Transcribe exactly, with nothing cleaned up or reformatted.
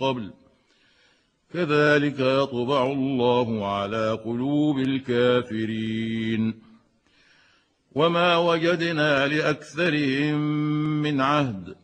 قبل كذلك يطبع الله على قلوب الكافرين وما وجدنا لأكثرهم من عهد